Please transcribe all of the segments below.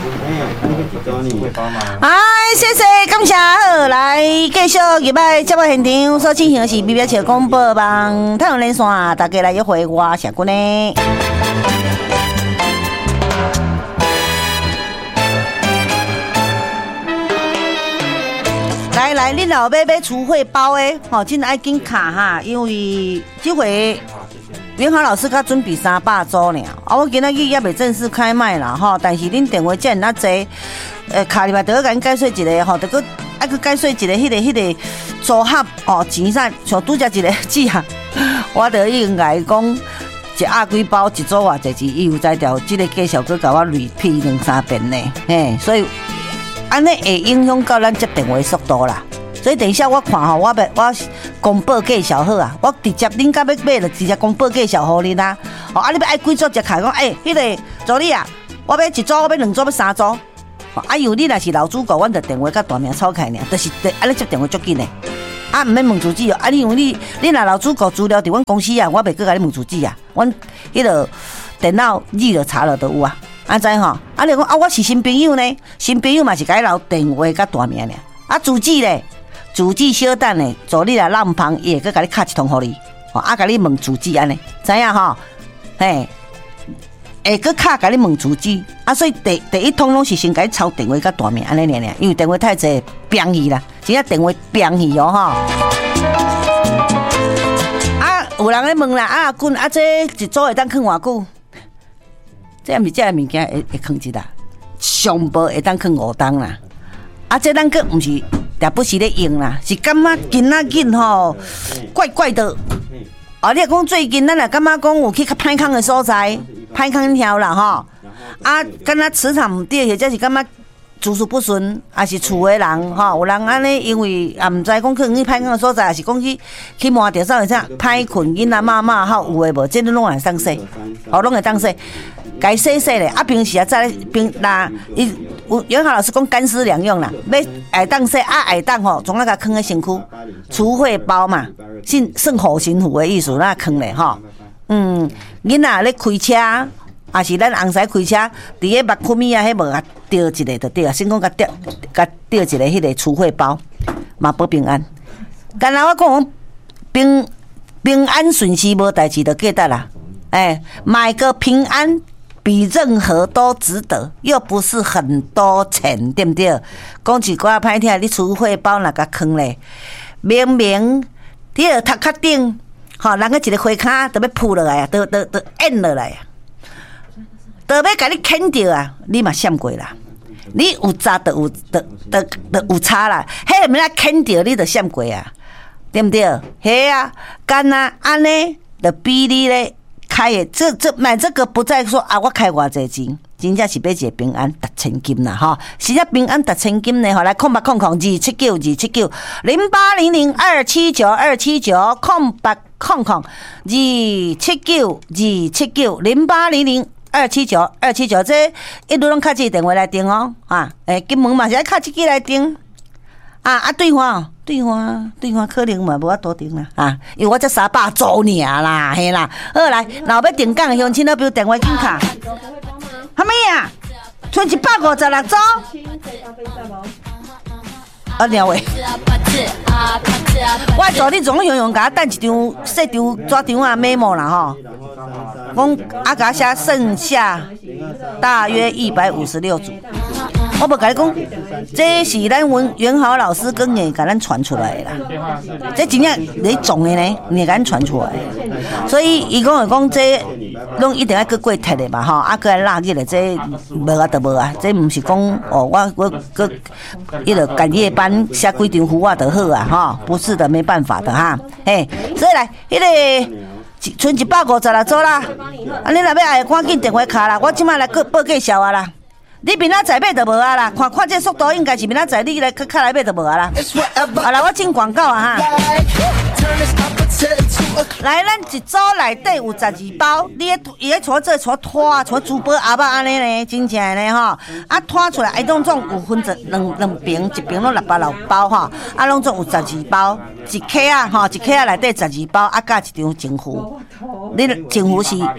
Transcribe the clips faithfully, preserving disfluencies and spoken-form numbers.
哎，谢谢，感谢好，来继续入来节目现场所进行的是比比笑广播网太阳连线，大家来约会我社君呢。来来，恁老买买除秽包的，吼、哦，真爱紧卡哈，因为这回元豪老师较准备三百组呢，啊，我今仔日也未正式开卖啦，吼，但是恁电话遮尔那济，呃，卡里嘛，得甲恁解说一个吼，得个爱去解说一个，迄、那个迄、那个组合哦，钱啥，像拄则一个记啊，我得已经甲伊讲。一鸭几包一组偌济钱，伊有才调，即个介绍佮甲我 repeat 两三遍呢，嘿，所以安尼会影响到咱接电话速度啦。所以等一下我看吼，我要我公报介绍好啊，我直接恁甲要买就直接公报介绍互恁啊。哦，啊你要爱几组只卡讲，诶、欸，迄、那个助理啊，我要一组，我要两组，要三组。哦，啊有你若是老主顾，阮就电话甲大名吵开尔，就是安尼接电话足紧的。啊，唔免问主旨哦，啊，因为你你若老主顾资料伫阮公司啊，我袂搁甲你问主旨啊，阮迄个电脑日就查了都有啊，安知吼？啊，你讲啊，我是新朋友呢，新朋友嘛是甲伊留电话甲大名呢，啊，主旨咧，主旨小等咧，做你来浪旁，伊会搁甲你敲一通互你，吼，啊，甲你问主旨安尼，知影吼？嘿。会搁卡甲你问主旨，啊，所以第第一通拢是先甲你抄电话甲大名安尼尔尔，因为电话太济变去啦，真正电话变去哦吼。啊，有人咧问啦，啊，滚啊，这一组会当囥偌久？这毋是这物件会会囥一啦，上无会当囥五档啦。啊，这咱个毋是定不是咧用啦，是感觉今仔日吼怪怪的。哦，你讲最近咱也感觉讲有去较歹康的所在。歹空调啦吼，啊，敢若磁场唔对，或者是感觉诸事不顺，还是厝的人吼，有人安尼，因为也唔知讲去去歹空的所在，还是讲去去摸着啥物啥歹困囡仔妈妈吼，有诶无？这拢会当洗，哦，拢会当洗，该洗洗咧。啊，平时啊，再平那伊有元豪老师讲干湿两用啦，要爱当洗啊，爱当吼，总啊甲囥喺身躯，除秽包嘛，算算护身符的意思，那囥咧吼。嗯，囡仔咧开车，也是咱红婿开车，伫个麦克米啊，迄无啊钓一个就对啊，先讲甲钓，甲钓一个迄个除秽包，嘛保平安。刚才我讲平平安顺时无代志就记得啦，哎，买个平安比任何都值得，又不是很多钱，对不对？讲一句歹听，你除秽包若甲囥咧，明明你个头壳顶。吼，人个一个花骹都要扑落来啊，都都都淹落来啊，都要甲你牵着啊，你嘛闪过啦。你有差就有，就就就有差啦。迄个物仔牵着你就闪过啊，对不对？嘿啊，干啊，安尼就比你咧开的这这买这个不再说啊，我开偌济钱。真正是要一个平安达千金啦，吼！是只平安达千金呢，吼！来空八空空二七九二七九零八零零二七九二七九空八空空二七九二七九零八零零二七九二七九，这一路拢靠这电话来订哦，啊！诶、欸，进门嘛是爱靠这个来订啊啊！对方对方对方可能嘛无法度订啦啊！因为我这三百组尔啦，嘿啦，好来，若要订港的乡亲，都比如电话紧卡。哈咩啊？剩一百五十六组。啊，两位，我助你总用用，甲我等一张细张纸张啊 memo 啦吼。讲啊，甲我写剩下大约一百五十六组。我无甲你讲，这是咱文元豪老师跟你甲咱传出来的啦。这真正你种的呢，你甲咱传出来的。所以伊讲会讲这，拢一定要去过铁的嘛吼，啊，过来拉起来这无啊就无啊，这毋是讲哦，我我个迄个赶夜班写几张符啊就好啊吼，不是的，没办法的哈。嘿，所以来迄、那个。剩一百五十六组啦，啊！你若要爱赶紧电话卡啦，我即摆来报报介绍啊啦。你明仔载买就无啊啦，看看这速度应该是明仔载你来卡来买就无啊啦。啊来，我进广告啊哈。来，咱一组内底有十二包，你咧伊咧带这带拖，带珠宝阿爸安尼呢，真正呢吼。啊，拖出来，哎，拢总有分成两两边，一边拢六百六包吼，啊，拢总有十二包，一克啊吼，一克啊内底十二包，啊，加一张情符。你情符是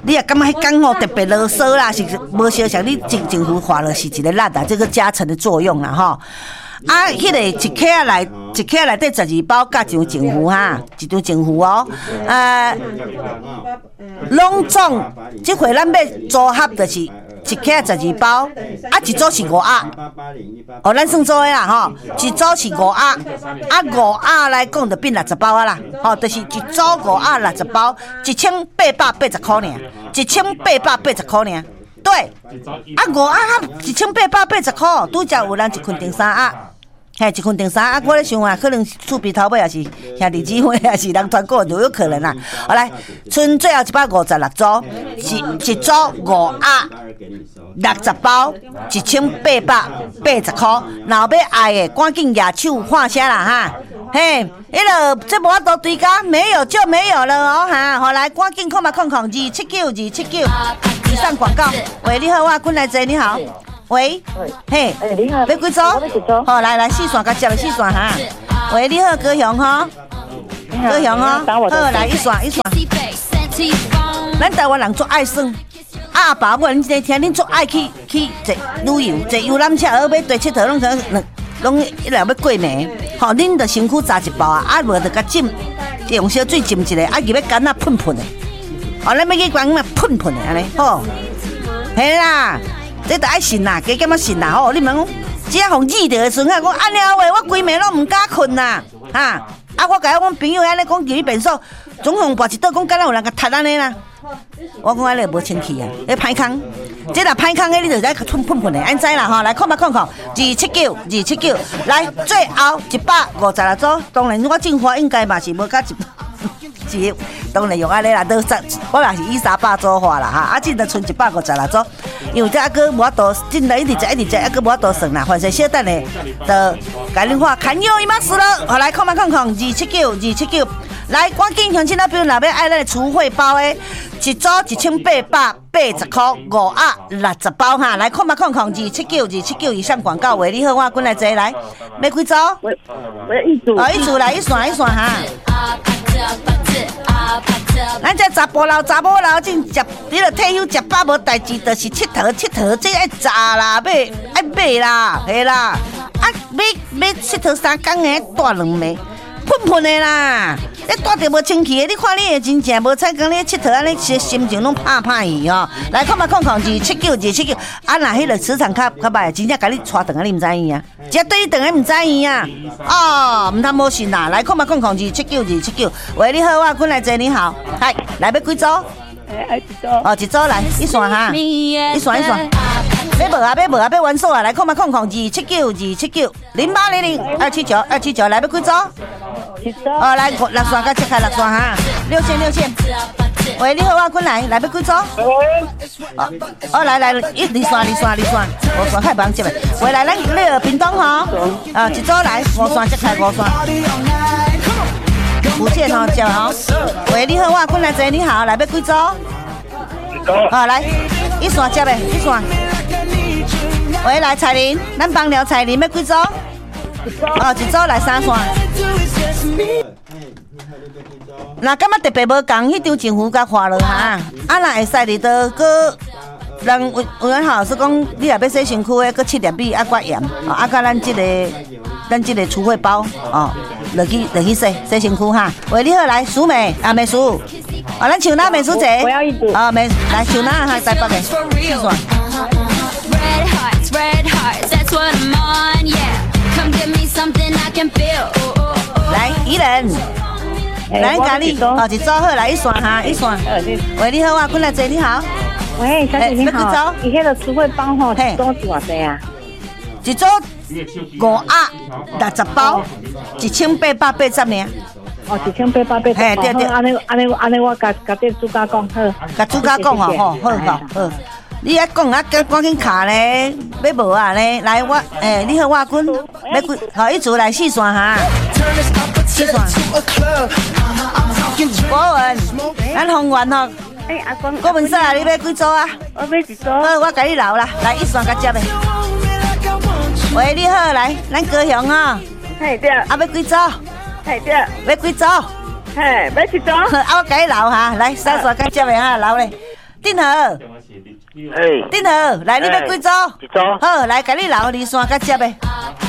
你也感觉迄工吼特别啰嗦啦，是无相像你净净肤化了是一个力啊，这个加成的作用啦吼。啊，迄、那个一克啊来，一克啊内底十二包加一张净肤哈，一张净肤哦。呃，拢总这回咱要组合就是一克十二包，啊一组是五盒。哦，咱算做诶啦吼，一组是五盒，啊五盒来讲就变六十包啊啦，吼，就是一组五盒六十包，一千八百八十块尔，一千八百八十块尔。对，啊五盒一千八百八十块，拄则有人一捆订三盒。嘿，一捆订三啊！我咧想啊，可能厝边头尾也是兄弟姊妹，也是人团购就有可能啦。好来，剩最后一百五十六组，一一组五盒六十包，一千八百八十块。若要爱的，赶紧举手喊声啦哈！嘿，迄个这无法度追加，没有就没有了哦哈！好来，赶紧看嘛看看，二七九二七九，以上广告。喂，你好，我滚来坐，你好。喂，嘿， 哎，你好， 要几组？好，来来，四线甲接了四线哈。喂，你好，高雄哈，高雄哈，好，来一线一线。咱台湾人做爱算，啊爸母，恁这天恁做爱去去坐旅游，坐游览车，而要对佚佗，拢可能拢一来要过暝，吼，恁着身躯炸一包啊，啊无着甲浸，用烧水浸一下，啊入要干啊喷喷的，哦，咱要去讲嘛喷喷的安尼，吼，嘿啦。这着爱信啦，加减仔信啦吼！你问讲，只要互热着的时阵，讲安尼话，我规暝拢唔敢困啦，哈！啊，我甲阮朋友安尼讲，入去便所，总共跋一倒，讲敢若有人甲踢安尼啦。我讲安尼无清气啊，你歹空。这若歹空的，你着在喷喷喷的，安知啦吼？来看嘛看看，二七九二七九，来最后一百五十六组，当然我进花应该嘛是无甲一。是，当然用安尼啦，都十，我也是以三百组化啦哈，啊，只得剩一百五十六组，因为这还阁无法度，进来一直食一直食，还阁无法度算啦，反正小等的，就甲恁看，看有伊妈死了，好来看嘛看看，二七九二七九，来赶紧乡亲那边若要爱咱的厨汇包的，一组一千八百八十块，五盒六十包哈，来看嘛看看，二七九二七九以上广告位，你好，我滚来坐来，要几组？ 我我要一组， 哦，一组来一线一线哈。咱这查甫人、查某人正食，你著退休食饱无代志，就是佚佗佚佗，这爱炸啦，买爱买啦，嘿啦，啊买买佚佗三工诶，大两暝，喷喷的啦，你带着无清气的，你看你会真正无彩讲你佚佗安尼心心情拢怕怕去吼。来看嘛看看，二七九二七九，啊若迄个磁场较较歹，真正甲你带转啊，你毋知影啊，只对你转啊毋知影啊，哦，毋通无信啦。来看嘛看看，二七九二七九，喂，你好，我滚来坐，你好，嗨，来要几组？ 哎，一组。 哦，一组来，一线哈，一线一线。要无啊，要无啊，要完数啊！来看嘛看看，二七九二七九零八零零二七九二七九，来要几组？ 一组。 哦，来六线，甲切开六线哈，六千六千。喂，你好，我滚来，来要几组？哦，哦，来来，一二线，二线，二线，五线太忙接嘞。喂，来咱那个屏东哈，啊，一组来五线切开五线。福建哦，接哦。喂，你好，我滚来坐，你好，来要几组？好，来一线接嘞，一线。喂，来彩玲，咱帮聊彩玲要几组？哦，一组来三线。那感觉特别无共，迄张情符甲画落哈，啊，若会使哩都搁人有有人好是讲，你若要洗身躯的，搁七粒米啊，搁盐，啊，甲咱即个咱即个储汇包哦，落去落去洗洗身躯哈。喂，你好，来苏美啊，美苏，啊，咱唱哪美苏姐？ 我要一组。 啊，美来唱哪哈，台北的，四线。 Red hearts, red hearts, that's what I'm on, yeah. Come give me something I can feel. 来，伊人，来咖喱，哦，一组好，来一线哈，一线。喂，你好啊，滚来坐，你好。 喂，小姐你好。伊迄个储汇包吼，一组是偌济啊？ 一组五盒六十包，一千八百八十尔。 哦，一千八百八十。嘿，对对。安尼安尼安尼，我甲甲这主家讲好。 甲主家讲哦，好好好好。你啊讲啊，赶赶紧卡咧，要无啊咧？来我，诶、欸，你好，我滚，要滚，好一组来四线哈，四线。国文，咱宏源吼。 诶，阿公。 国文社，你要几组啊？ 我要一组。 好，我甲你留啦，来一线甲接的。喂，你好，来，咱高雄啊。 嘿对。 啊，要几组？ 嘿对。 要几组？ 嘿，要一组。 啊，我甲你留哈，来三线甲接的哈，留咧。 定和， 哎， 定和，来你要几组？ 一组。 好，来给你留二线甲接的。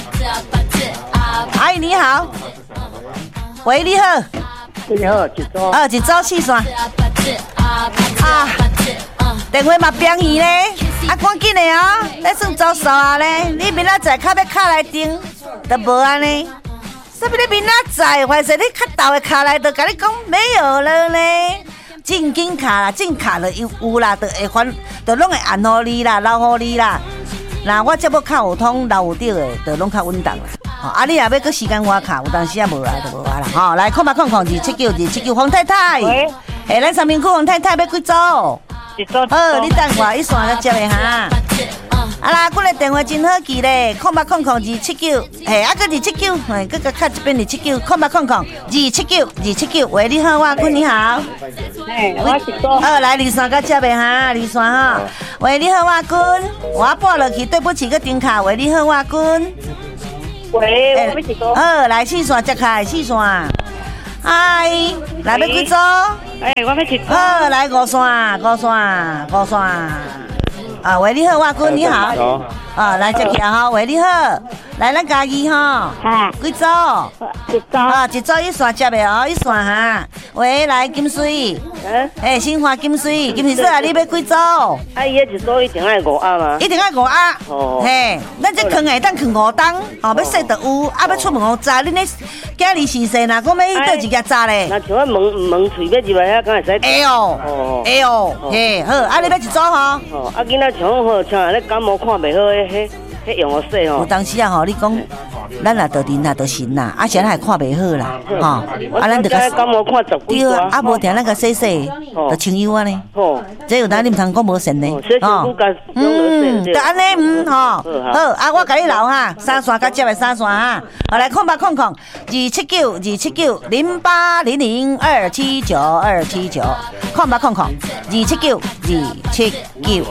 阿姨你好，喂你好， 你好，一组。 哦，一组四线。啊，电话嘛变去咧，啊赶紧的哦，咧算周数啊咧，你明仔载较要卡来订，都无安尼。啥物你明仔载，还是你较早的卡来，就甲你讲没有了呢？正经卡啦，正卡了有有啦，就会还，就拢会按互你啦，留互你啦。那我这要卡有通留有着的，就拢较稳当啦。哦，啊你若要搁时间外卡，有当时也无啊，就无啊啦。吼、哦，来，空八空空二七九二七九，黄太太。喂。诶，咱上面区黄太太要几组？ 一组。 好，你等我一线来接的哈。啊啦，我的电话真好记咧，空八空空二七九，嘿，啊个二七九，嘿，搁个卡一遍二七九，空八空空二七九二七九，喂，你好，我君你好。 嘿，我一组。 好，来二线甲接的哈，二线哈。喂，你好，我君，我拨落去，对不起，个顶卡，喂，你好，我君。 喂，我要一组。 好，来四线接开，四线。嗨，来要几组？ 哎，我要一组。 好，来五线，五线，五线。啊，喂，你好，我君你好。好。啊，来接起啊哈，喂，你好，来咱家己哈。 哈。 几组？ 一组。 啊，一组一线接的哦，一线哈。喂，来金水。嗯。诶，新华金水，金水说啊，你要几组？啊， 伊迄一组一定爱五鸭吗？ 一定爱五鸭。哦。嘿，咱这坑下当坑五档，哦，要洗就有，啊要出门哦炸，恁咧今日是谁呐？讲要去倒一家炸咧？ 那像我门门喙要入来遐，敢会使？ 会哦。哦。会哦。嘿，好，啊你要一组吼？ 哦，啊囡仔像好，像咧感冒看袂好诶，迄迄用我洗吼。 有当时啊吼，你讲。咱也得人也得神啦，啊，现在还看袂好啦，吼，啊，咱得个对啊，啊，无定咱个洗洗，就清油啊呢，这有哪你唔通讲无神呢？哦，嗯，就安尼嗯吼，好，啊，我甲你留哈，三线甲接的三线哈，好来空吧空空，二七九二七九零八零零二七九二七九，空吧空空，二七九二七九。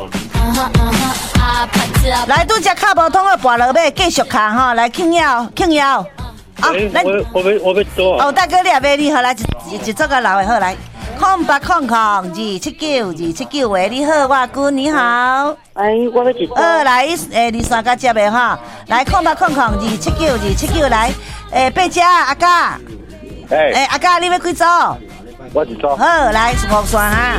来，拄只卡无通的跋落尾，继续卡吼，来庆耀庆耀。 啊，我我要我要做。 哦，大哥你也买你好来一一组个留的好来，空八空空二七九二七九喂，你好，我君你好。 哎，我要一组。 呃，来诶，二三个接的哈，来空八空空二七九二七九来，诶，八只阿嘉。 哎。 诶，阿嘉你要几组？ 我一组。 好，来五线哈。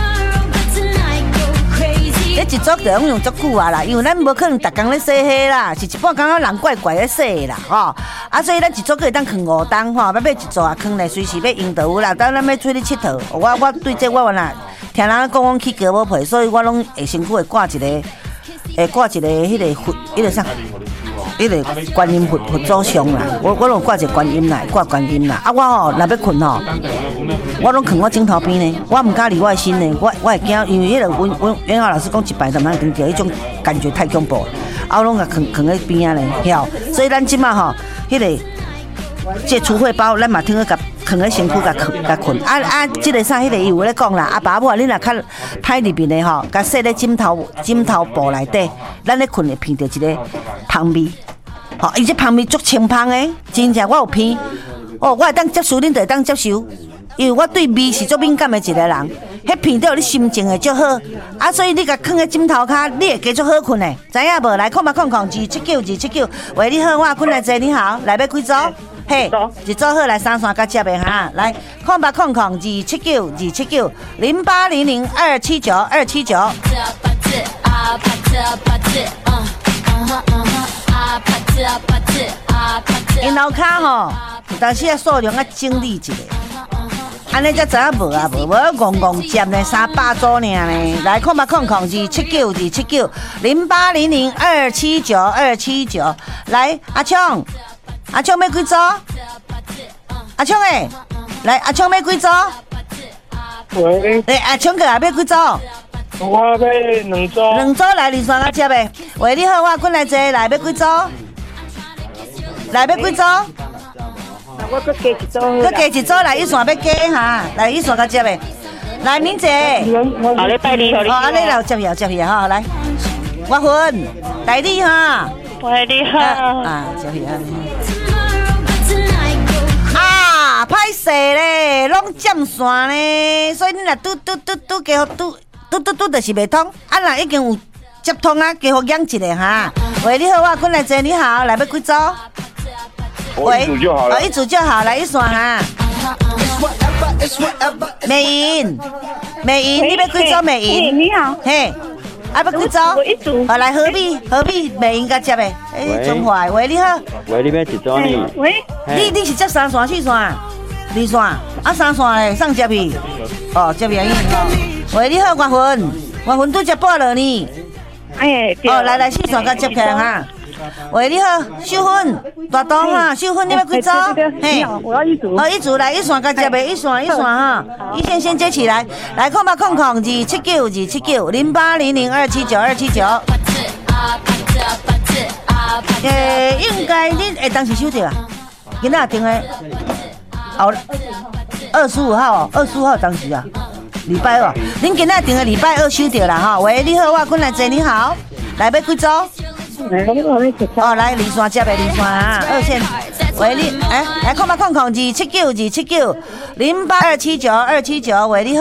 这一组就用用足久啊啦，因为咱无可能逐工咧洗迄啦，是一半工仔人怪怪咧洗啦，吼、哦。啊，所以咱一组可以当放五档吼，要买一组啊，放来随时要用到有啦。当咱要出去佚佗，我我对这我啦，听人讲我去高无配，所以我拢会身躯会挂一个，会挂一个迄个佛，迄个啥，迄个观音佛佛祖像啦。我我拢挂一个观音啦，挂观音啦。啊，我吼若要困吼。我拢囥我枕头边呢，我唔敢离我的身呢，我我会惊，因为迄个阮阮袁浩老师讲一摆就蛮惊掉，迄种感觉太恐怖了，啊，我拢甲囥囥喺边仔呢，晓，所以咱即马吼，迄个这储会包，咱嘛听去甲囥喺身躯甲囥甲困，啊啊，即个啥，迄个伊有咧讲啦，啊爸母啊，你若较歹入面的吼，甲塞咧枕头枕头布内底，咱咧困会闻到一个香味，吼，伊这香味足清芳的，真正我有闻，哦，我会当接受，恁就会当接受。因为我对味是足敏感的一个人，迄闻到你心情会足好，啊，所以你甲囥喺枕头骹，你会加足好困的，知影无？来，空吧空空二七九二七九，喂，你好，我坤来坐，你好，来要几组？嘿，一组好来三线甲接的哈，来，空吧空空二七九二七九零八零零二七九二七九。因楼骹吼，有当时啊数量啊整理一下。安尼才知影无啊无，无戆戆接呢，三百组尔呢。来，空吧空空二七九二七九零八零零二七九二七九。来，阿昌，阿昌要几组？阿昌诶，来，阿昌要几组？ 喂。 诶，阿昌哥啊，要几组？ 我要两组。 两组来，二三个接诶。喂，你好，我滚来坐，来要几组？来要几组？ 我搁加一组， 搁加一组来，一线要加哈，来一线甲接的，来明姐， 好咧拜你，好咧。 哦，安尼来接去，接去哈，来，我分代理哈， 喂，你好， 啊，接去啊，啊，歹势咧，拢占线咧，所以你若拄拄拄拄加好拄嘟嘟嘟就是袂通，啊若已经有接通啊，加互养一个哈。喂，你好，我困来坐，你好，来要几组？ 我一组就好了哦，。一组就好，来一线哈。美银，美银，你要几组美银？ 你好， 嘿，啊要几组？ 我一组。 好，来何必何必美银甲接的？哎，真坏。喂，你好。 喂，你要一组呢？ 喂， 你你是接三线、四线、二线，啊三线嘞，上接去。哦，接便宜哦。喂，你好，月份，月份拄接报了呢。 哎，对。 哦，来来，四线甲接起来哈。喂，你好，秀芬，大东哈，秀芬，你要几组？ 嘿，我要一组。 哦，一组来，一线甲接呗，一线一线哈，一线先接起来。来，空吧空空，二七九二七九零八零零二七九二七九。诶，应该你会当时收到啊？今仔订的，哦，二十五号哦，二十五号当时啊，礼拜二，恁今仔订的礼拜二收到啦哈。喂，你好，我困来坐，你好，来要几组？哦，来二线接的二线啊，二线。喂，你哎，来空吧空空，二七九二七九零八二七九二七九，喂，你好。